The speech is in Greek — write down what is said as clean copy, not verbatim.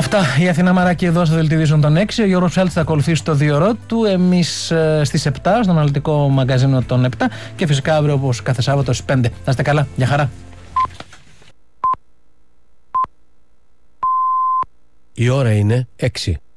Αυτά η Αθηνά Μαράκη εδώ στο Δελτίο Ειδήσεων των 6. Ο Γιώργος Ψάλτης θα ακολουθήσει στο 2ωρό του. Εμείς στις 7 στο αναλυτικό μαγκαζίνο των 7. Και φυσικά αύριο όπως κάθε Σάββατο στις 5. Να είστε καλά. Γεια χαρά. Η ώρα είναι 6.